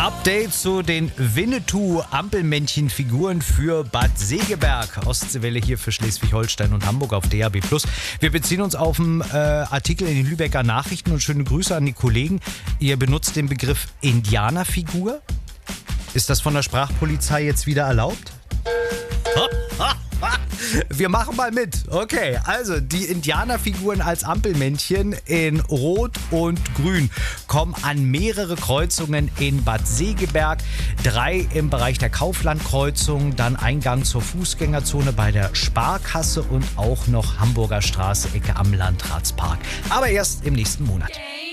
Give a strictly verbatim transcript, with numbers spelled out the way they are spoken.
Update zu den Winnetou-Ampelmännchen-Figuren für Bad Segeberg. Ostseewelle hier für Schleswig-Holstein und Hamburg auf D A B plus. Wir beziehen uns auf einen äh, Artikel in den Lübecker Nachrichten und schöne Grüße an die Kollegen. Ihr benutzt den Begriff Indianerfigur. Ist das von der Sprachpolizei jetzt wieder erlaubt? Wir machen mal mit. Okay, also die Indianerfiguren als Ampelmännchen in Rot und Grün kommen an mehrere Kreuzungen in Bad Segeberg. Drei im Bereich der Kauflandkreuzung, dann Eingang zur Fußgängerzone bei der Sparkasse und auch noch Hamburger Straße, Ecke am Landratspark. Aber erst im nächsten Monat.